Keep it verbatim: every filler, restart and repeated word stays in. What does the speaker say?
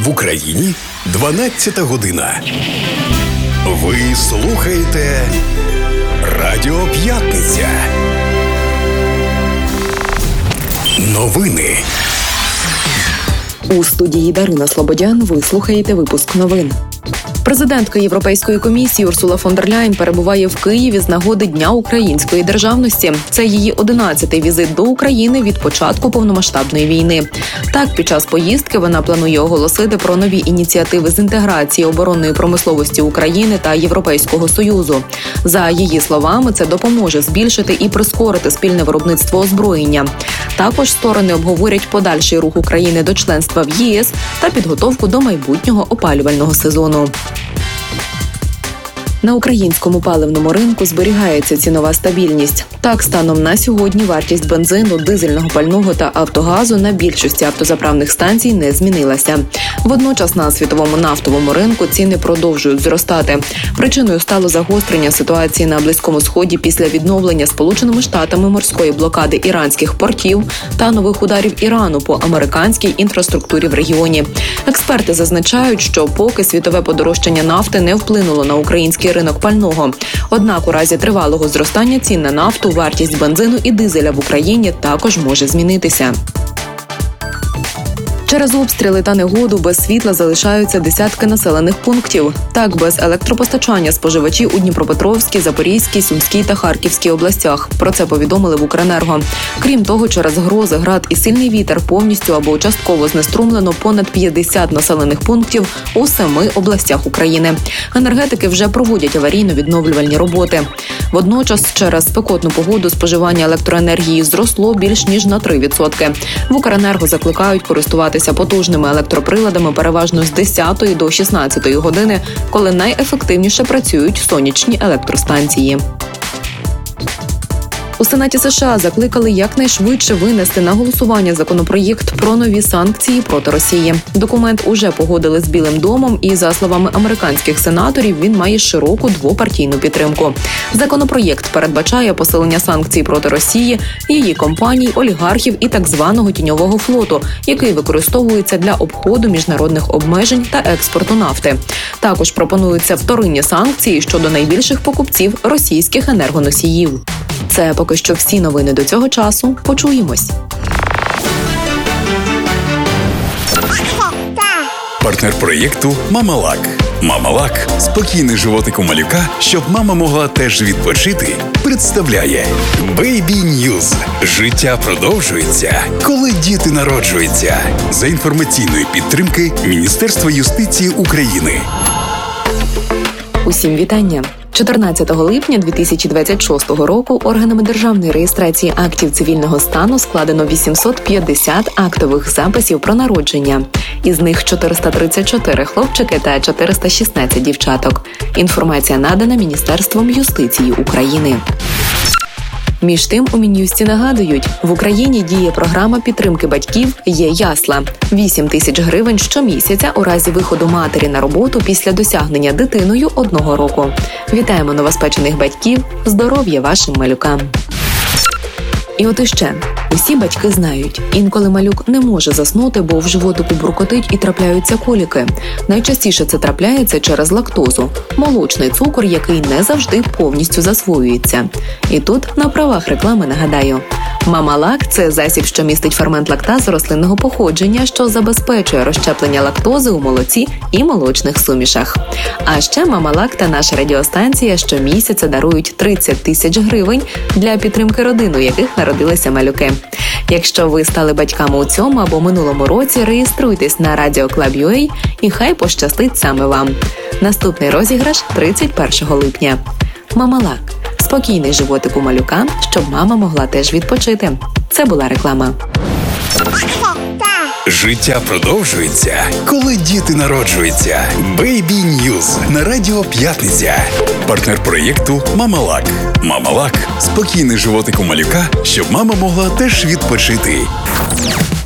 В Україні дванадцята година. Ви слухаєте Радіо П'ятниця. Новини. У студії Дарина Слободян ви слухаєте випуск новин. Президентка Європейської комісії Урсула фон дер Ляєн перебуває в Києві з нагоди Дня української державності. Це її одинадцятий візит до України від початку повномасштабної війни. Так, під час поїздки вона планує оголосити про нові ініціативи з інтеграції оборонної промисловості України та Європейського Союзу. За її словами, це допоможе збільшити і прискорити спільне виробництво озброєння. Також сторони обговорять подальший рух України до членства в ЄС та підготовку до майбутнього опалювального сезону. На українському паливному ринку зберігається цінова стабільність. Так, станом на сьогодні вартість бензину, дизельного пального та автогазу на більшості автозаправних станцій не змінилася. Водночас на світовому нафтовому ринку ціни продовжують зростати. Причиною стало загострення ситуації на Близькому Сході після відновлення Сполученими Штатами морської блокади іранських портів та нових ударів Ірану по американській інфраструктурі в регіоні. Експерти зазначають, що поки світове подорожчання нафти не вплинуло на український ринок пального. Однак у разі тривалого зростання цін на нафту вартість бензину і дизеля в Україні також може змінитися. Через обстріли та негоду без світла залишаються десятки населених пунктів. Так, без електропостачання споживачі у Дніпропетровській, Запорізькій, Сумській та Харківській областях. Про це повідомили в Укренерго. Крім того, через грози, град і сильний вітер повністю або частково знеструмлено понад п'ятдесят населених пунктів у семи областях України. Енергетики вже проводять аварійно-відновлювальні роботи. Водночас, через спекотну погоду споживання електроенергії зросло більш ніж на три відсотки. В Укренерго закликають користуватися потужними електроприладами переважно з десятої до шістнадцятої години, коли найефективніше працюють сонячні електростанції. У Сенаті США закликали якнайшвидше винести на голосування законопроєкт про нові санкції проти Росії. Документ уже погодили з Білим домом і, за словами американських сенаторів, він має широку двопартійну підтримку. Законопроєкт передбачає посилення санкцій проти Росії, її компаній, олігархів і так званого тіньового флоту, який використовується для обходу міжнародних обмежень та експорту нафти. Також пропонуються вторинні санкції щодо найбільших покупців російських енергоносіїв. Це поки що всі новини до цього часу. Почуємось. Партнер проєкту «Мамалак». «Мамалак» – спокійний животик у малюка, щоб мама могла теж відпочити, представляє Baby News. Життя продовжується, коли діти народжуються. За інформаційної підтримки Міністерства юстиції України. Усім вітання! чотирнадцятого липня дві тисячі двадцять шостого року органами державної реєстрації актів цивільного стану складено вісімсот п'ятдесят актових записів про народження. Із них чотириста тридцять чотири хлопчики та чотириста шістнадцять дівчаток. Інформація надана Міністерством юстиції України. Між тим, у Мін'юсті нагадують, в Україні діє програма підтримки батьків «Є ясла». вісім тисяч гривень щомісяця у разі виходу матері на роботу після досягнення дитиною одного року. Вітаємо новоспечених батьків, здоров'я вашим малюкам! І от іще. Усі батьки знають, інколи малюк не може заснути, бо в животику буркотить і трапляються коліки. Найчастіше це трапляється через лактозу – молочний цукор, який не завжди повністю засвоюється. І тут на правах реклами нагадаю. Мамалак – це засіб, що містить фермент лактази рослинного походження, що забезпечує розщеплення лактози у молоці і молочних сумішах. А ще Мамалак та наша радіостанція щомісяця дарують тридцять тисяч гривень для підтримки родин, у яких народилися малюки. Якщо ви стали батьками у цьому або минулому році, реєструйтесь на радіо клаб крапка ю а і хай пощастить саме вам. Наступний розіграш тридцять першого липня. Мамалак – спокійний животик у малюка, щоб мама могла теж відпочити. Це була реклама. Життя продовжується, коли діти народжуються. Baby News на Радіо П'ятниця. Партнер проєкту «Мамалак». «Мамалак» – спокійний животик у малюка, щоб мама могла теж відпочити.